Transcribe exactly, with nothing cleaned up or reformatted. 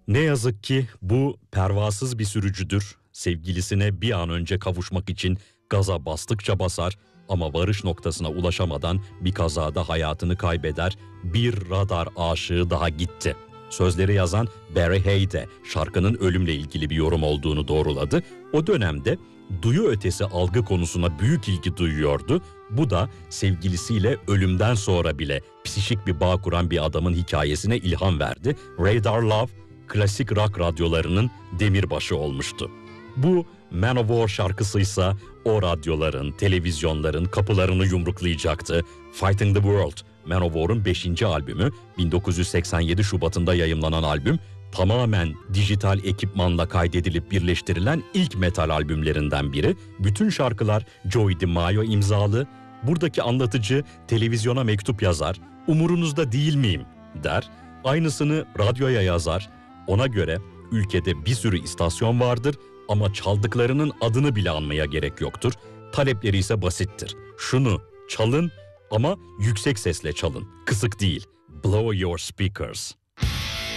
Ne yazık ki bu pervasız bir sürücüdür. Sevgilisine bir an önce kavuşmak için gaza bastıkça basar ama varış noktasına ulaşamadan bir kazada hayatını kaybeder. Bir radar aşığı daha gitti. Sözleri yazan Barry Hay de şarkının ölümle ilgili bir yorum olduğunu doğruladı. O dönemde duyu ötesi algı konusuna büyük ilgi duyuyordu. Bu da sevgilisiyle ölümden sonra bile psişik bir bağ kuran bir adamın hikayesine ilham verdi. Radar Love, klasik rock radyolarının demirbaşı olmuştu. Bu Manowar şarkısıysa o radyoların, televizyonların kapılarını yumruklayacaktı. Fighting the World, Manowar'un beşinci albümü, bin dokuz yüz seksen yedi Şubat'ında yayımlanan albüm, tamamen dijital ekipmanla kaydedilip birleştirilen ilk metal albümlerinden biri. Bütün şarkılar Joey DeMaio imzalı. Buradaki anlatıcı televizyona mektup yazar, "Umurunuzda değil miyim?" der. Aynısını radyoya yazar. Ona göre ülkede bir sürü istasyon vardır ama çaldıklarının adını bile anmaya gerek yoktur. Talepleri ise basittir. Şunu çalın ama yüksek sesle çalın, kısık değil. Blow your speakers.